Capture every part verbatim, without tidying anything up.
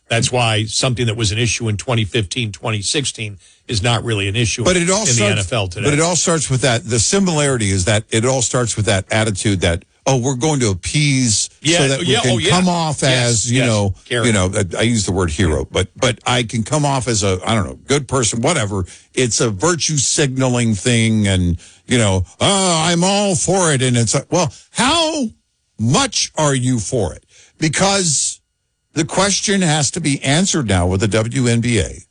That's why something that was an issue in twenty fifteen, twenty sixteen is not really an issue but it all in starts, the N F L today. But it all starts with that. The similarity is that it all starts with that attitude that, oh, we're going to appease yeah, so that we yeah, can oh, yeah. come off yes, as, you yes. know, Carry. you know, I use the word hero, but but I can come off as a, I don't know, good person, whatever. It's a virtue signaling thing, and, you know, oh, I'm all for it. And it's like, well, how much are you for it? Because the question has to be answered now with the W N B A.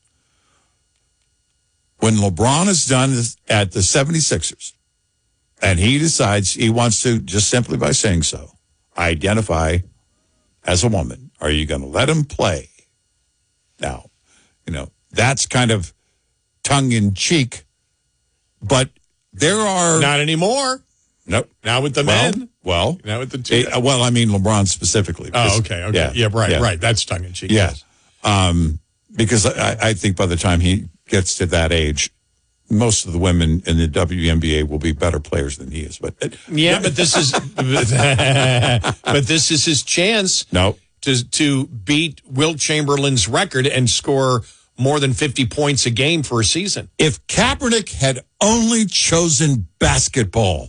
When LeBron is done at the seventy-sixers, and he decides he wants to, just simply by saying so, identify as a woman, are you going to let him play? Now, you know, that's kind of tongue-in-cheek, but there are... Not anymore. Nope. Not with the well, men. Well, Not with the two. it, well, I mean LeBron specifically. Oh, okay, okay. Yeah, yeah right, yeah. right. That's tongue-in-cheek. Yeah. Yes. Um, because I, I think by the time he gets to that age, most of the women in the W N B A will be better players than he is. But yeah, but this is but this is his chance. No. to to beat Wilt Chamberlain's record and score more than fifty points a game for a season. If Kaepernick had only chosen basketball.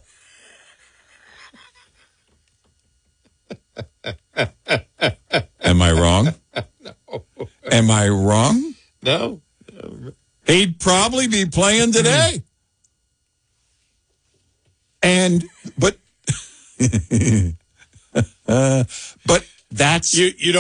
Am I wrong? No. Am I wrong? No. He'd probably be playing today. And, but, uh, but that's... You, you don't